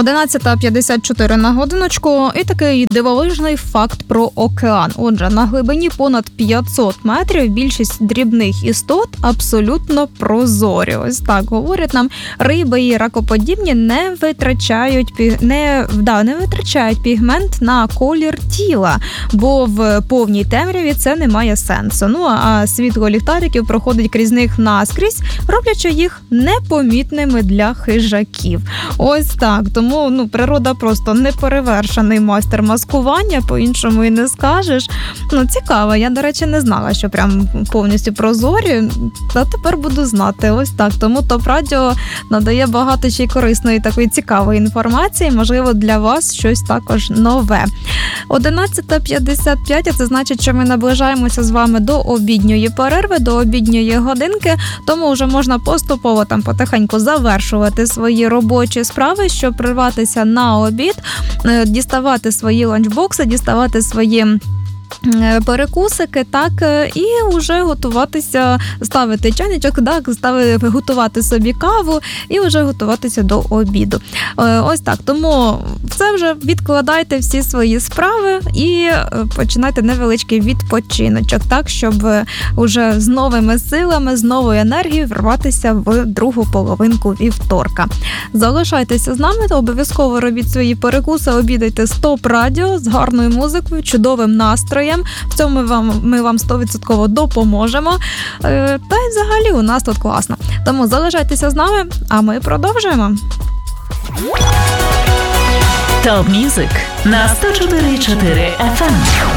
11:54 на годиночку. І такий дивовижний факт про океан. Отже, на глибині понад 500 метрів більшість дрібних істот абсолютно прозорі. Ось так говорять нам. Риби і ракоподібні не витрачають пігмент на колір тіла, бо в повній темряві це не має сенсу. Ну, а світло ліхтариків проходить крізь них наскрізь, роблячи їх непомітними для хижаків. Ось так. Тому природа просто неперевершений майстер маскування, по-іншому і не скажеш. Цікаво. Я, до речі, не знала, що прям повністю прозорі, а тепер буду знати. Ось так. Тому ТОП-радіо надає багато ще й корисної такої цікавої інформації. Можливо, для вас щось також нове. 11:55, а це значить, що ми наближаємося з вами до обідньої перерви, до обідньої годинки, тому вже можна поступово потихеньку завершувати свої робочі справи, щоб прирватися на обід, діставати свої ланчбокси, діставати свої перекусики, так, і вже готуватися, ставити чайничок, так, готувати собі каву і вже готуватися до обіду. Ось так. Тому все вже відкладайте всі свої справи і починайте невеличкий відпочиночок, так, щоб уже з новими силами, з новою енергією врватися в другу половинку вівторка. Залишайтеся з нами, обов'язково робіть свої перекуси, обідайте з ТОП-радіо, з гарною музикою, чудовим настроєм. В цьому ми вам 100% допоможемо. Та й взагалі у нас тут класно. Тому залишайтеся з нами, а ми продовжуємо. ТОП Мюзик на 104.4 FM.